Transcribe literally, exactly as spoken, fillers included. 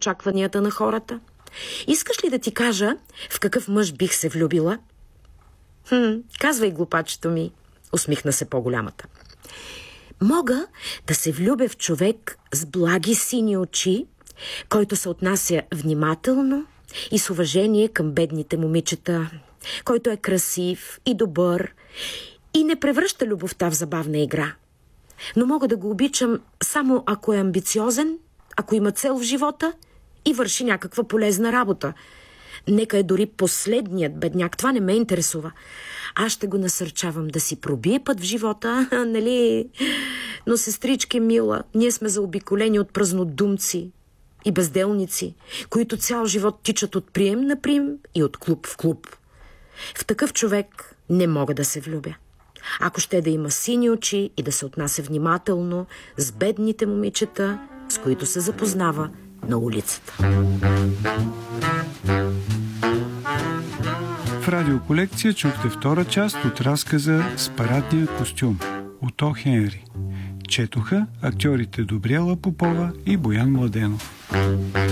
очакванията на хората. Искаш ли да ти кажа в какъв мъж бих се влюбила? Хм, казвай, глупачето ми, усмихна се по-голямата. Мога да се влюбя в човек с благи сини очи, който се отнася внимателно и с уважение към бедните момичета, който е красив и добър и не превръща любовта в забавна игра. Но мога да го обичам само ако е амбициозен, ако има цел в живота и върши някаква полезна работа. Нека е дори последният бедняк, това не ме интересува. Аз ще го насърчавам да си пробие път в живота, нали? Но, сестрички мила, ние сме заобиколени от празнодумци и безделници, които цял живот тичат от прием на прием и от клуб в клуб. В такъв човек не мога да се влюбя. Ако ще да има сини очи и да се отнася внимателно с бедните момичета, с които се запознава на улицата. В радиоколекция чухте втора част от разказа с парадния костюм от О. Хенри. Четоха актьорите Добриела Попова и Боян Младенов.